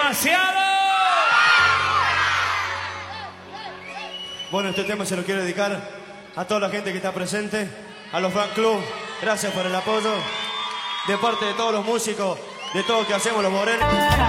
demasiado. Bueno, este tema se lo quiero dedicar a toda la gente que está presente, a los fan club. Gracias por el apoyo de parte de todos los músicos, de todo lo que hacemos los morenos.